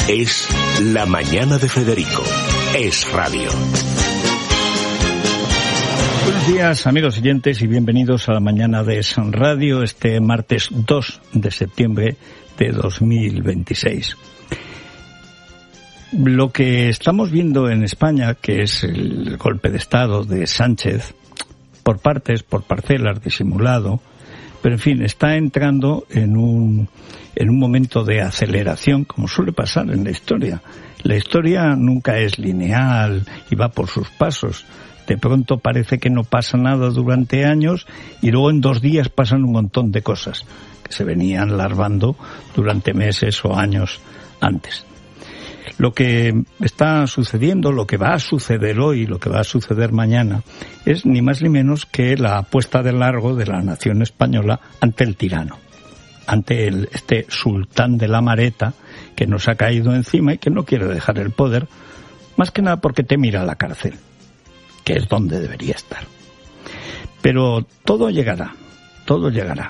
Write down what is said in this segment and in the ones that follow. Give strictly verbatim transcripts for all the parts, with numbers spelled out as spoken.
Es La Mañana de Federico. Es radio. Buenos días, amigos oyentes, y bienvenidos a La Mañana de Es Radio, este martes dos de septiembre de dos mil veintiséis. Lo que estamos viendo en España, que es el golpe de Estado de Sánchez, por partes, por parcelas, disimulado, pero en fin, está entrando en un, en un momento de aceleración, como suele pasar en la historia. La historia nunca es lineal y va por sus pasos. De pronto parece que no pasa nada durante años y luego en dos días pasan un montón de cosas que se venían larvando durante meses o años antes. Lo que está sucediendo, lo que va a suceder hoy, lo que va a suceder mañana, es ni más ni menos que la apuesta de largo de la nación española ante el tirano, ante el, este sultán de la mareta que nos ha caído encima y que no quiere dejar el poder, más que nada porque te mira a la cárcel, que es donde debería estar. Pero todo llegará, todo llegará.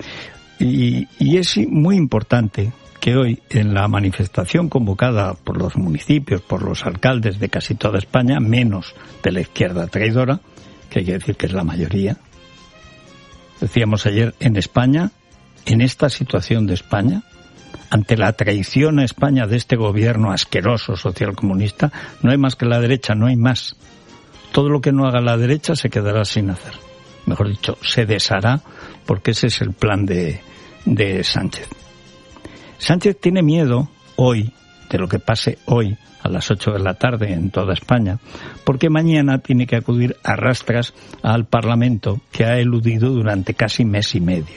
Y, y es muy importante que hoy, en la manifestación convocada por los municipios, por los alcaldes de casi toda España, menos de la izquierda traidora, que hay que decir que es la mayoría, decíamos ayer, en España, en esta situación de España, ante la traición a España de este gobierno asqueroso socialcomunista, no hay más que la derecha, no hay más. Todo lo que no haga la derecha se quedará sin hacer. Mejor dicho, se deshará, porque ese es el plan de, de Sánchez. Sánchez tiene miedo hoy, de lo que pase hoy a las ocho de la tarde en toda España, porque mañana tiene que acudir a rastras al Parlamento que ha eludido durante casi mes y medio.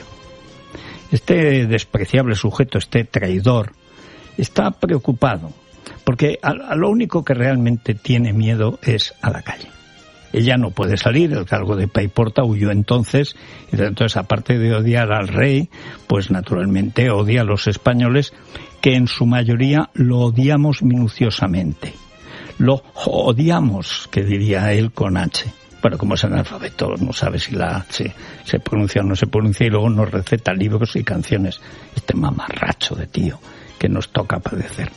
Este despreciable sujeto, este traidor, está preocupado, porque a, a lo único que realmente tiene miedo es a la calle. Ella no puede salir, el cargo de Paiporta huyó entonces, y entonces aparte de odiar al rey, pues naturalmente odia a los españoles, que en su mayoría lo odiamos minuciosamente. Lo odiamos, que diría él con H. Bueno, como es analfabeto, no sabe si la H se pronuncia o no se pronuncia, y luego nos receta libros y canciones. Este mamarracho de tío que nos toca padecer.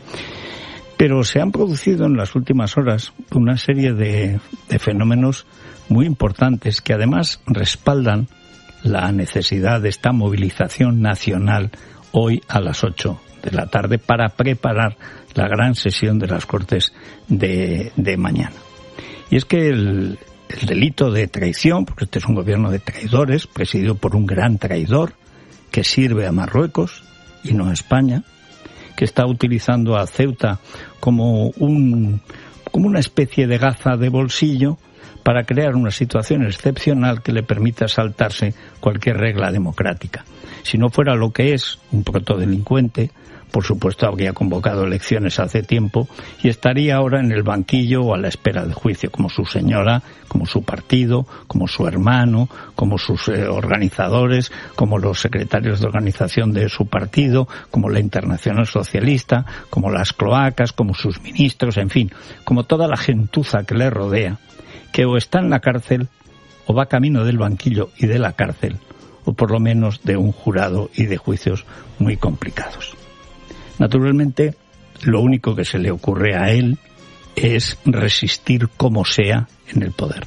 Pero se han producido en las últimas horas una serie de, de fenómenos muy importantes que además respaldan la necesidad de esta movilización nacional hoy a las ocho de la tarde para preparar la gran sesión de las Cortes de, de mañana. Y es que el, el delito de traición, porque este es un gobierno de traidores, presidido por un gran traidor que sirve a Marruecos y no a España, que está utilizando a Ceuta como un como una especie de gaza de bolsillo para crear una situación excepcional que le permita saltarse cualquier regla democrática. Si no fuera lo que es, un protodelincuente, por supuesto habría convocado elecciones hace tiempo y estaría ahora en el banquillo o a la espera de juicio, como su señora, como su partido, como su hermano, como sus eh, organizadores, como los secretarios de organización de su partido, como la Internacional Socialista, como las cloacas, como sus ministros, en fin, como toda la gentuza que le rodea, que o está en la cárcel o va camino del banquillo y de la cárcel, o por lo menos de un jurado y de juicios muy complicados. Naturalmente, lo único que se le ocurre a él es resistir como sea en el poder.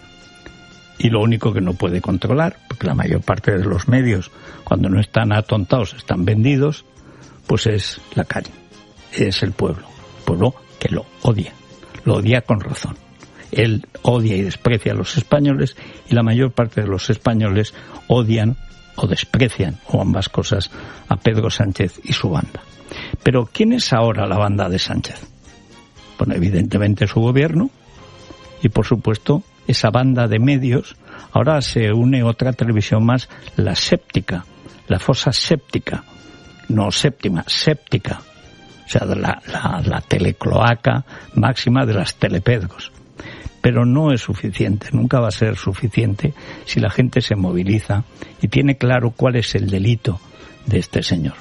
Y lo único que no puede controlar, porque la mayor parte de los medios, cuando no están atontados, están vendidos, pues es la calle, es el pueblo. El pueblo que lo odia, lo odia con razón. Él odia y desprecia a los españoles y la mayor parte de los españoles odian o desprecian, o ambas cosas, a Pedro Sánchez y su banda. Pero ¿quién es ahora la banda de Sánchez? Bueno, evidentemente su gobierno y, por supuesto, esa banda de medios. Ahora se une otra televisión más, la séptica, la fosa séptica, no séptima, séptica, o sea, la, la, la telecloaca máxima de las telepedgos. Pero no es suficiente, nunca va a ser suficiente si la gente se moviliza y tiene claro cuál es el delito de este señor.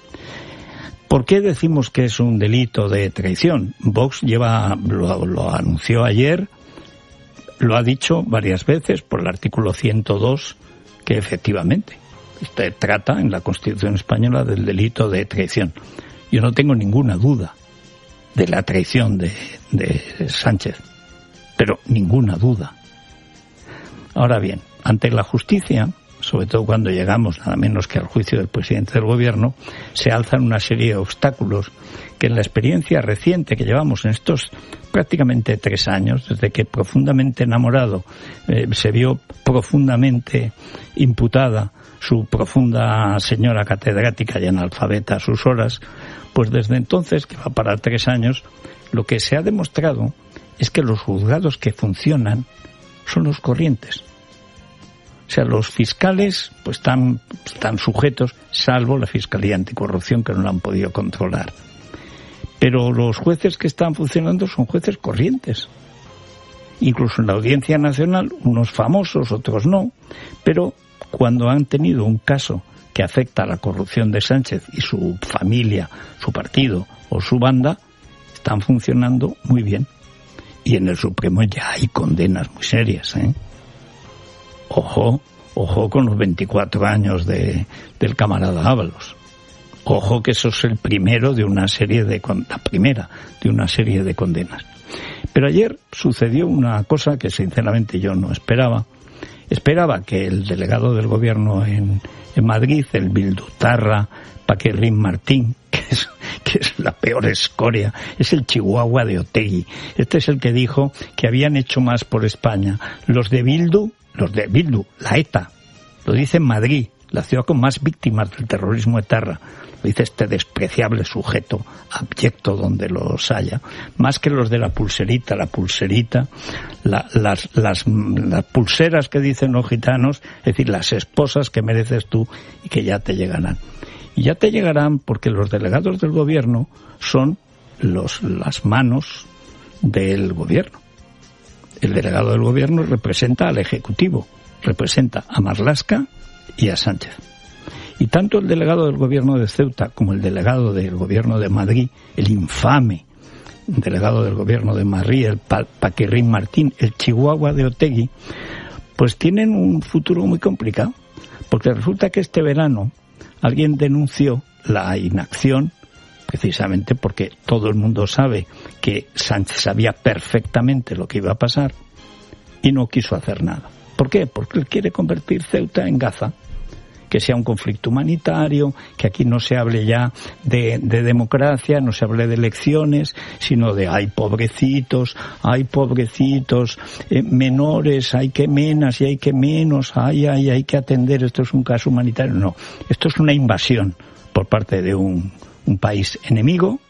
¿Por qué decimos que es un delito de traición? Vox lleva, lo, lo anunció ayer, lo ha dicho varias veces por el artículo ciento dos, que efectivamente trata en la Constitución española del delito de traición. Yo no tengo ninguna duda de la traición de, de Sánchez, pero ninguna duda. Ahora bien, ante la justicia, sobre todo cuando llegamos nada menos que al juicio del presidente del gobierno, se alzan una serie de obstáculos que en la experiencia reciente que llevamos en estos prácticamente tres años, desde que profundamente enamorado eh, se vio profundamente imputada su profunda señora catedrática y analfabeta a sus horas, pues desde entonces, que va para tres años, lo que se ha demostrado es que los juzgados que funcionan son los corrientes. O sea, los fiscales pues están, están sujetos, salvo la Fiscalía Anticorrupción, que no la han podido controlar. Pero los jueces que están funcionando son jueces corrientes. Incluso en la Audiencia Nacional, unos famosos, otros no, pero cuando han tenido un caso que afecta a la corrupción de Sánchez y su familia, su partido o su banda, están funcionando muy bien. Y en el Supremo ya hay condenas muy serias, ¿eh? Ojo, ojo con los veinticuatro años de, del camarada Ábalos. Ojo que eso es el primero de una serie de, la primera de una serie de condenas. Pero ayer sucedió una cosa que sinceramente yo no esperaba. Esperaba que el delegado del gobierno en, en Madrid, el bildutarra Paquirrín Martín, que es, que es la peor escoria, es el Chihuahua de Otegi. Este es el que dijo que habían hecho más por España los de Bildu, los de Bildu, la ETA, lo dice en Madrid, la ciudad con más víctimas del terrorismo etarra, lo dice este despreciable sujeto abyecto donde los haya, más que los de la pulserita, la pulserita, la, las, las, las pulseras que dicen los gitanos, es decir, las esposas que mereces tú y que ya te llegarán. Y ya te llegarán porque los delegados del gobierno son los, las manos del gobierno. El delegado del gobierno representa al Ejecutivo, representa a Marlaska y a Sánchez. Y tanto el delegado del gobierno de Ceuta como el delegado del gobierno de Madrid, el infame delegado del gobierno de Madrid, el pa- Paquirrín Martín, el Chihuahua de Otegi, pues tienen un futuro muy complicado, porque resulta que este verano alguien denunció la inacción, precisamente porque todo el mundo sabe que Sánchez sabía perfectamente lo que iba a pasar y no quiso hacer nada. ¿Por qué? Porque él quiere convertir Ceuta en Gaza, que sea un conflicto humanitario, que aquí no se hable ya de, de democracia, no se hable de elecciones, sino de ay pobrecitos, ay pobrecitos, eh, menores, hay que menos y hay que menos, ay, ay, hay que atender, esto es un caso humanitario. No, esto es una invasión por parte de un, un país enemigo,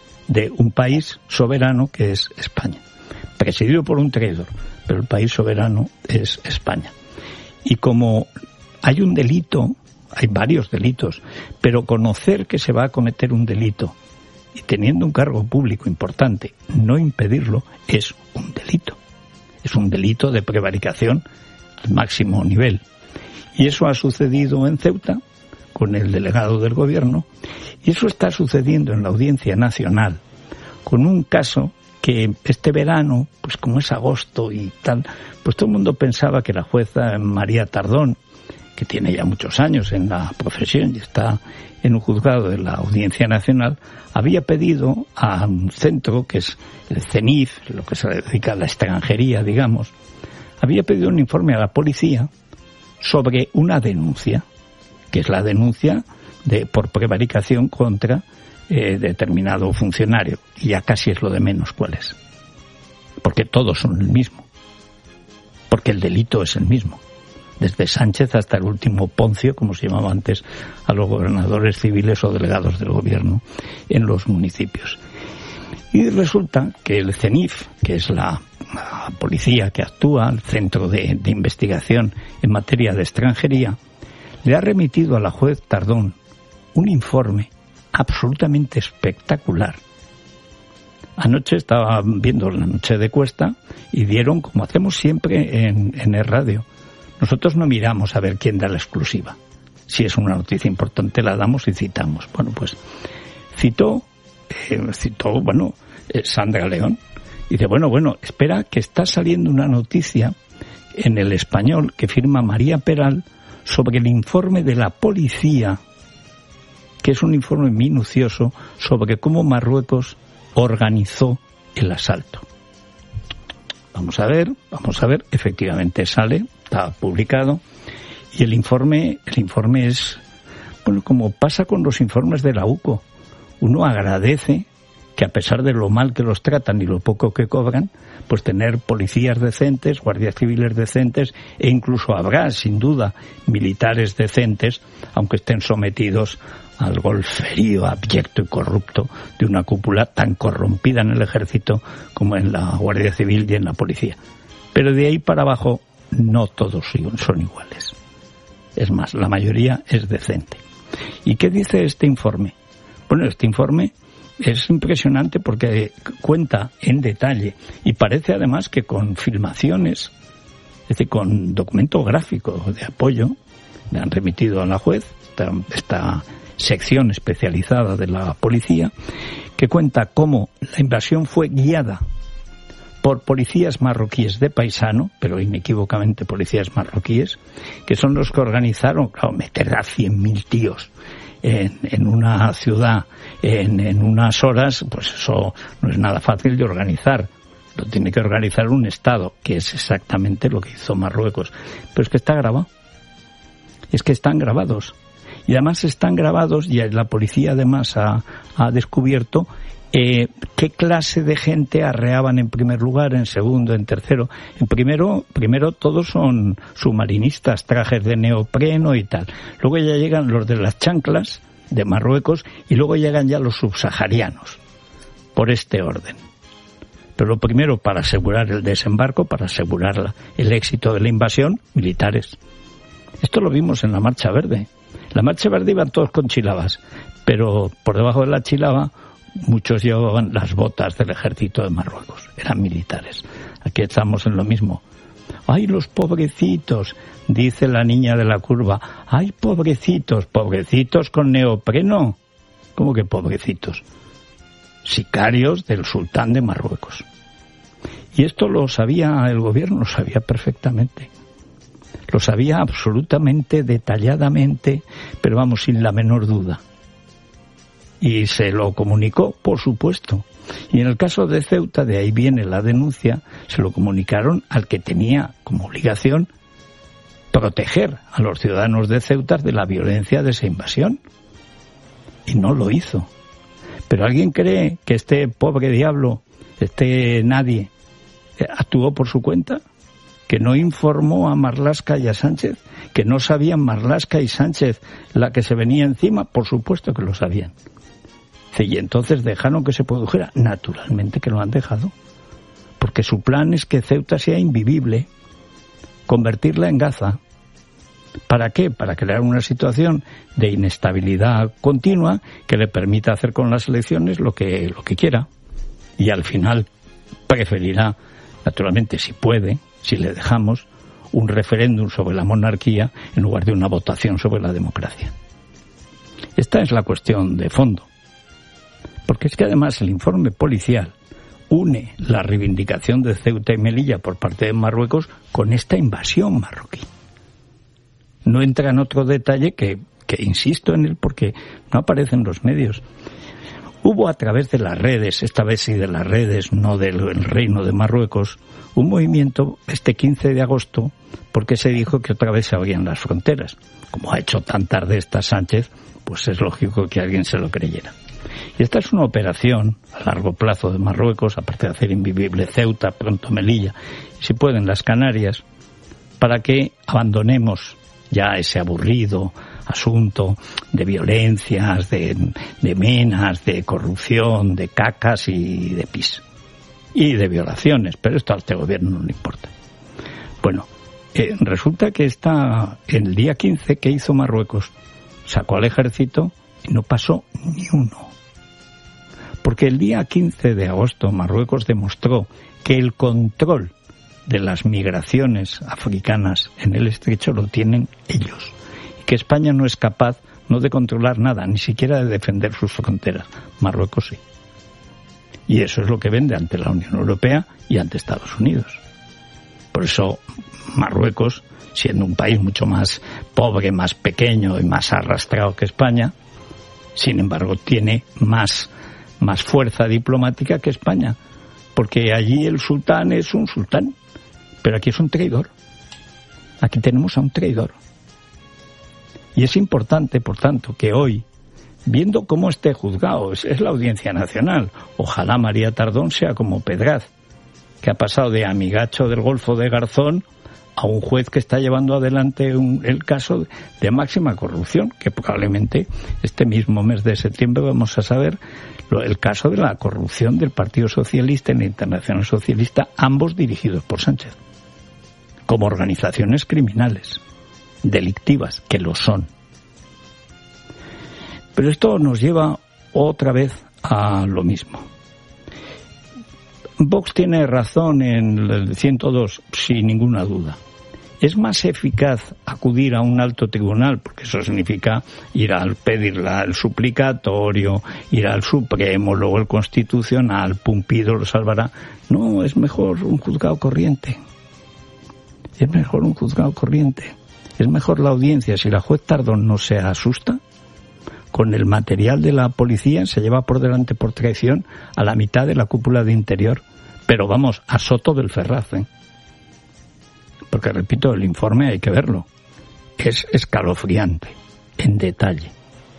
de un país soberano que es España, presidido por un traidor, pero el país soberano es España. Y como hay un delito, hay varios delitos, pero conocer que se va a cometer un delito y teniendo un cargo público importante, no impedirlo, es un delito. Es un delito de prevaricación al máximo nivel. Y eso ha sucedido en Ceuta con el delegado del gobierno y eso está sucediendo en la Audiencia Nacional con un caso que este verano, pues como es agosto y tal, pues todo el mundo pensaba que la jueza María Tardón, que tiene ya muchos años en la profesión y está en un juzgado de la Audiencia Nacional, había pedido a un centro, que es el CENIF, lo que se dedica a la extranjería, digamos, había pedido un informe a la policía sobre una denuncia, que es la denuncia de por prevaricación contra eh, determinado funcionario, y ya casi es lo de menos cuál es, porque todos son el mismo, porque el delito es el mismo. Desde Sánchez hasta el último Poncio, como se llamaba antes a los gobernadores civiles o delegados del gobierno en los municipios. Y resulta que el CENIF, que es la, la policía que actúa, el Centro de, de Investigación en materia de extranjería, le ha remitido a la juez Tardón un informe absolutamente espectacular. Anoche estaba viendo La Noche de Cuesta y dieron, como hacemos siempre en, en el radio, nosotros no miramos a ver quién da la exclusiva. Si es una noticia importante la damos y citamos. Bueno, pues citó, eh, citó, bueno, eh, Sandra León. Y dice, bueno, bueno, espera que está saliendo una noticia en El Español que firma María Peral sobre el informe de la policía, que es un informe minucioso sobre cómo Marruecos organizó el asalto. Vamos a ver, vamos a ver, efectivamente sale, está publicado, y el informe, el informe es, bueno, como pasa con los informes de la U C O, uno agradece que a pesar de lo mal que los tratan y lo poco que cobran, pues tener policías decentes, guardias civiles decentes, e incluso habrá, sin duda, militares decentes, aunque estén sometidos al golferío abyecto y corrupto de una cúpula tan corrompida en el ejército como en la Guardia Civil y en la policía. Pero de ahí para abajo no todos son iguales. Es más, la mayoría es decente. ¿Y qué dice este informe? Bueno, este informe es impresionante porque cuenta en detalle y parece además que con filmaciones, es decir, con documento gráfico de apoyo, le han remitido a la juez esta, esta sección especializada de la policía, que cuenta cómo la invasión fue guiada por policías marroquíes de paisano, pero inequívocamente policías marroquíes, que son los que organizaron, claro, meter a cien mil tíos En, en una ciudad en, en unas horas, pues eso no es nada fácil de organizar. Lo tiene que organizar un Estado, que es exactamente lo que hizo Marruecos. Pero es que está grabado. Es que están grabados. Y además están grabados, y la policía además ha, ha descubierto eh, qué clase de gente arreaban en primer lugar, en segundo, en tercero. En primero, primero todos son submarinistas, trajes de neopreno y tal. Luego ya llegan los de las chanclas de Marruecos y luego llegan ya los subsaharianos, por este orden. Pero lo primero, para asegurar el desembarco, para asegurar la, el éxito de la invasión, militares. Esto lo vimos en la Marcha Verde. La Marcha Verde iban todos con chilabas, pero por debajo de la chilaba muchos llevaban las botas del ejército de Marruecos, eran militares. Aquí estamos en lo mismo. ¡Ay, los pobrecitos!, dice la niña de la curva. ¡Ay, pobrecitos! ¿Pobrecitos con neopreno? ¿Cómo que pobrecitos? Sicarios del sultán de Marruecos. Y esto lo sabía el gobierno, lo sabía perfectamente. Lo sabía absolutamente, detalladamente, pero vamos, sin la menor duda. Y se lo comunicó, por supuesto. Y en el caso de Ceuta, de ahí viene la denuncia, se lo comunicaron al que tenía como obligación proteger a los ciudadanos de Ceuta de la violencia de esa invasión. Y no lo hizo. Pero ¿alguien cree que este pobre diablo, este nadie, actuó por su cuenta? ¿Que no informó a Marlaska y a Sánchez? ¿Que no sabían Marlaska y Sánchez la que se venía encima? Por supuesto que lo sabían. Y entonces dejaron que se produjera. Naturalmente que lo han dejado. Porque su plan es que Ceuta sea invivible, convertirla en Gaza. ¿Para qué? Para crear una situación de inestabilidad continua que le permita hacer con las elecciones lo que, lo que quiera. Y al final preferirá, naturalmente, si puede, si le dejamos, un referéndum sobre la monarquía en lugar de una votación sobre la democracia. Esta es la cuestión de fondo. Porque es que además el informe policial une la reivindicación de Ceuta y Melilla por parte de Marruecos con esta invasión marroquí. No entra en otro detalle que, que insisto en él porque no aparece en los medios. Hubo a través de las redes, esta vez sí de las redes, no del Reino de Marruecos, un movimiento este quince de agosto porque se dijo que otra vez se abrían las fronteras. Como ha hecho tan tarde esta Sánchez, pues es lógico que alguien se lo creyera. Y esta es una operación a largo plazo de Marruecos, aparte de hacer invivible Ceuta, pronto Melilla, y si pueden las Canarias, para que abandonemos ya ese aburrido asunto de violencias, de, de menas, de corrupción, de cacas y de pis. Y de violaciones, pero esto a este gobierno no le importa. Bueno, eh, resulta que está el día quince que hizo Marruecos, sacó al ejército y no pasó ni uno. Porque el día quince de agosto Marruecos demostró que el control de las migraciones africanas en el estrecho lo tienen ellos. Y que España no es capaz no de controlar nada, ni siquiera de defender sus fronteras. Marruecos sí. Y eso es lo que vende ante la Unión Europea y ante Estados Unidos. Por eso Marruecos, siendo un país mucho más pobre, más pequeño y más arrastrado que España, sin embargo tiene más más fuerza diplomática que España, porque allí el sultán es un sultán, pero aquí es un traidor. Aquí tenemos a un traidor. Y es importante, por tanto, que hoy, viendo cómo esté juzgado, es, es la Audiencia Nacional, ojalá María Tardón sea como Pedraz, que ha pasado de amigacho del Golfo de Garzón a un juez que está llevando adelante un, el caso de máxima corrupción, que probablemente este mismo mes de septiembre vamos a saber lo, el caso de la corrupción del Partido Socialista y la Internacional Socialista, ambos dirigidos por Sánchez, como organizaciones criminales, delictivas, que lo son. Pero esto nos lleva otra vez a lo mismo. Vox tiene razón en el ciento dos, sin ninguna duda. Es más eficaz acudir a un alto tribunal, porque eso significa ir a pedir el suplicatorio, ir al Supremo, luego el Constitucional, Pumpido lo salvará. No, es mejor un juzgado corriente. Es mejor un juzgado corriente. Es mejor la audiencia. Si la juez Tardón no se asusta, con el material de la policía se lleva por delante por traición a la mitad de la cúpula de Interior. Pero vamos, a Soto del Ferraz, ¿eh? Porque, repito, el informe hay que verlo. Es escalofriante, en detalle.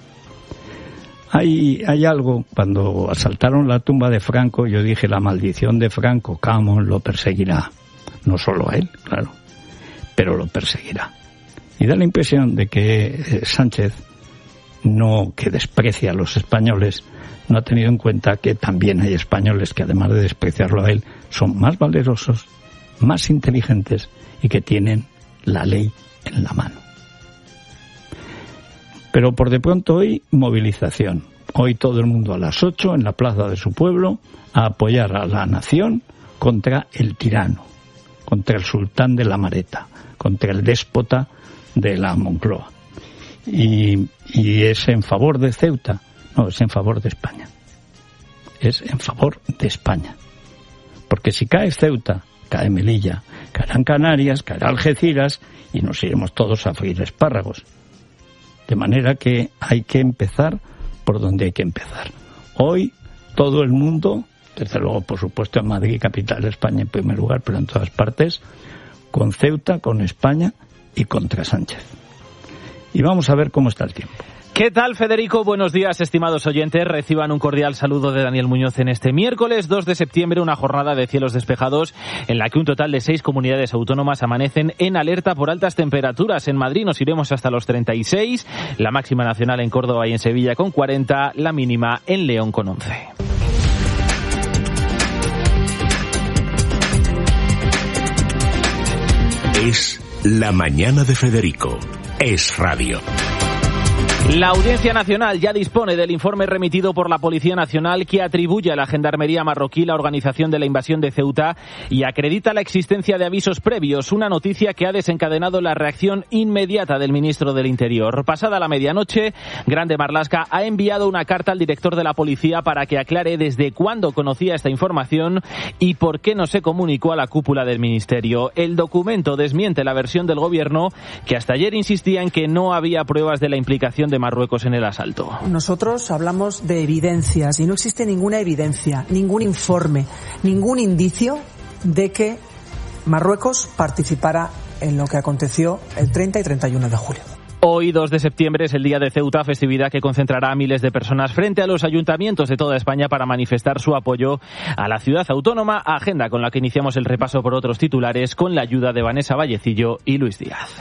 Hay, hay algo, cuando asaltaron la tumba de Franco, yo dije, la maldición de Franco, Camón lo perseguirá. No solo a él, claro, pero lo perseguirá. Y da la impresión de que eh, Sánchez, no que desprecia a los españoles, no ha tenido en cuenta que también hay españoles que, además de despreciarlo a él, son más valerosos, más inteligentes y que tienen la ley en la mano. Pero por de pronto hoy, movilización. Hoy todo el mundo a las ocho en la plaza de su pueblo a apoyar a la nación contra el tirano, contra el sultán de la Mareta, contra el déspota de la Moncloa. Y, y es en favor de Ceuta, no, es en favor de España. Es en favor de España. Porque si cae Ceuta, cae Melilla, caerán Canarias, caerá Algeciras y nos iremos todos a freír espárragos. De manera que hay que empezar por donde hay que empezar. Hoy todo el mundo, desde luego por supuesto en Madrid, capital de España en primer lugar, pero en todas partes, con Ceuta, con España y contra Sánchez. Y vamos a ver cómo está el tiempo. ¿Qué tal, Federico? Buenos días, estimados oyentes. Reciban un cordial saludo de Daniel Muñoz en este miércoles dos de septiembre, una jornada de cielos despejados en la que un total de seis comunidades autónomas amanecen en alerta por altas temperaturas. En Madrid nos iremos hasta los treinta y seis, la máxima nacional en Córdoba y en Sevilla con cuarenta, la mínima en León con once. Es La Mañana de Federico. Es radio. La Audiencia Nacional ya dispone del informe remitido por la Policía Nacional que atribuye a la Gendarmería marroquí la organización de la invasión de Ceuta y acredita la existencia de avisos previos, una noticia que ha desencadenado la reacción inmediata del ministro del Interior. Pasada la medianoche, Grande Marlaska ha enviado una carta al director de la policía para que aclare desde cuándo conocía esta información y por qué no se comunicó a la cúpula del ministerio. El documento desmiente la versión del gobierno, que hasta ayer insistía en que no había pruebas de la implicación de Marruecos en el asalto. Nosotros hablamos de evidencias y no existe ninguna evidencia, ningún informe, ningún indicio de que Marruecos participara en lo que aconteció el treinta y treinta y uno de julio. Hoy, dos de septiembre, es el Día de Ceuta, festividad que concentrará a miles de personas frente a los ayuntamientos de toda España para manifestar su apoyo a la ciudad autónoma, agenda con la que iniciamos el repaso por otros titulares con la ayuda de Vanessa Vallecillo y Luis Díaz.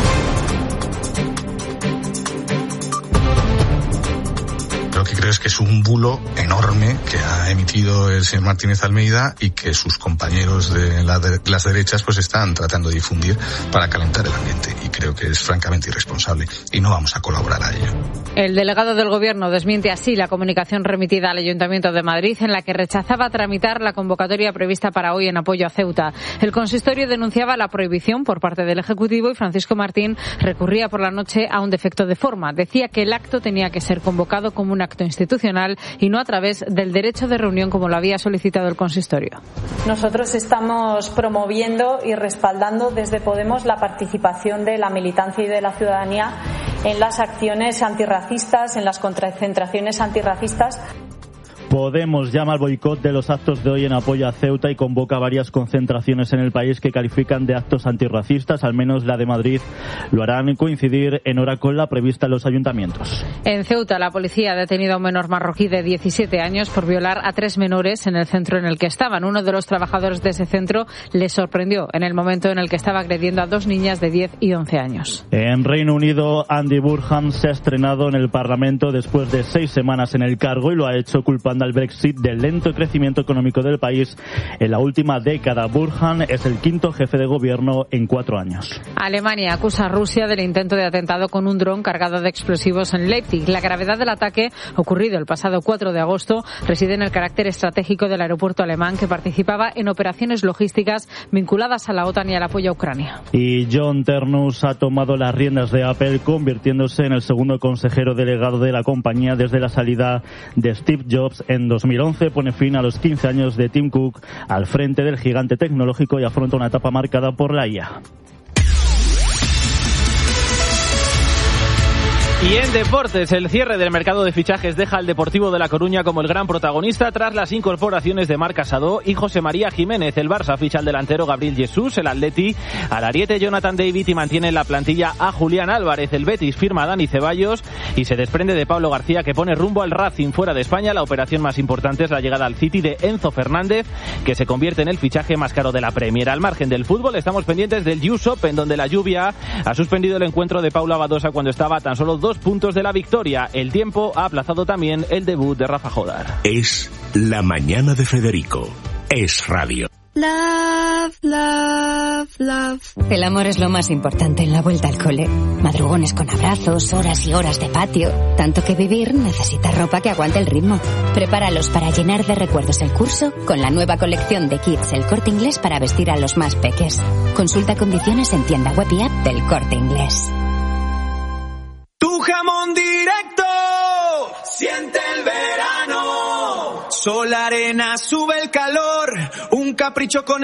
Lo que creo es que es un bulo enorme que ha emitido el señor Martínez Almeida y que sus compañeros de, la de las derechas pues están tratando de difundir para calentar el ambiente, y creo que es francamente irresponsable y no vamos a colaborar a ello. El delegado del Gobierno desmiente así la comunicación remitida al Ayuntamiento de Madrid en la que rechazaba tramitar la convocatoria prevista para hoy en apoyo a Ceuta. El consistorio denunciaba la prohibición por parte del Ejecutivo y Francisco Martín recurría por la noche a un defecto de forma. Decía que el acto tenía que ser convocado como un acto institucional y no a través del derecho de reunión como lo había solicitado el consistorio. Nosotros estamos promoviendo y respaldando desde Podemos la participación de la militancia y de la ciudadanía en las acciones antirracistas, en las concentraciones antirracistas. Podemos llama al boicot de los actos de hoy en apoyo a Ceuta y convoca varias concentraciones en el país que califican de actos antirracistas. Al menos la de Madrid lo harán coincidir en hora con la prevista en los ayuntamientos. En Ceuta, la policía ha detenido a un menor marroquí de diecisiete años por violar a tres menores en el centro en el que estaban. Uno de los trabajadores de ese centro les sorprendió en el momento en el que estaba agrediendo a dos niñas de diez y once años. En Reino Unido, Andy Burnham se ha estrenado en el Parlamento después de seis semanas en el cargo y lo ha hecho culpando al Brexit del lento crecimiento económico del país en la última década. Burnham es el quinto jefe de gobierno en cuatro años. Alemania acusa a Rusia del intento de atentado con un dron cargado de explosivos en Leipzig. La gravedad del ataque, ocurrido el pasado cuatro de agosto, reside en el carácter estratégico del aeropuerto alemán, que participaba en operaciones logísticas vinculadas a la OTAN y al apoyo a Ucrania. Y John Ternus ha tomado las riendas de Apple, convirtiéndose en el segundo consejero delegado de la compañía desde la salida de Steve Jobs en dos mil once. Pone fin a los quince años de Tim Cook al frente del gigante tecnológico y afronta una etapa marcada por la I A. Y en deportes, el cierre del mercado de fichajes deja al Deportivo de La Coruña como el gran protagonista tras las incorporaciones de Marc Casado y José María Jiménez. El Barça ficha al delantero Gabriel Jesús, el Atleti al ariete Jonathan David y mantiene en la plantilla a Julián Álvarez. El Betis firma a Dani Ceballos y se desprende de Pablo García, que pone rumbo al Racing fuera de España. La operación más importante es la llegada al City de Enzo Fernández, que se convierte en el fichaje más caro de la Premier. Al margen del fútbol, estamos pendientes del U S Open, donde la lluvia ha suspendido el encuentro de Paula Badosa cuando estaba a tan solo dos puntos de la victoria. El tiempo ha aplazado también el debut de Rafa Jodar. Es La Mañana de Federico. Es radio. Love, love, love. El amor es lo más importante en la vuelta al cole. Madrugones con abrazos, horas y horas de patio. Tanto que vivir necesita ropa que aguante el ritmo. Prepáralos para llenar de recuerdos el curso con la nueva colección de Kids El Corte Inglés para vestir a los más peques. Consulta condiciones en tienda web y app del Corte Inglés. Tu jamón directo, siente el verano. Sol, arena, sube el calor, un capricho con